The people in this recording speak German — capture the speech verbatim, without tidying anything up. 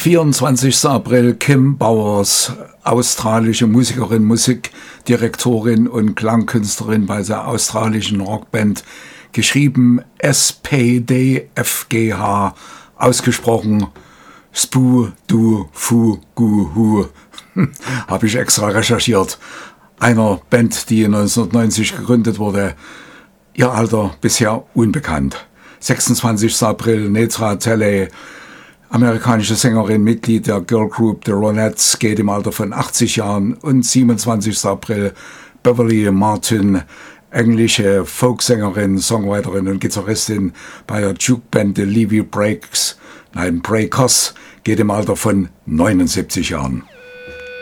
vierundzwanzigster April, Kim Bowers, australische Musikerin, Musikdirektorin und Klangkünstlerin bei der australischen Rockband, geschrieben S P D F G H, ausgesprochen Spu Du Fu Gu Hu. Habe ich extra recherchiert. Einer Band, die neunzehnhundertneunzig gegründet wurde, ihr Alter bisher unbekannt. sechsundzwanzigster April, Netra Talley, amerikanische Sängerin, Mitglied der Girl Group The Ronettes, geht im Alter von achtzig Jahren. Und siebenundzwanzigster April, Beverly Martin, englische Folksängerin, Songwriterin und Gitarristin bei der Jukeband The Levy Breaks, nein, Breakers, geht im Alter von neunundsiebzig Jahren.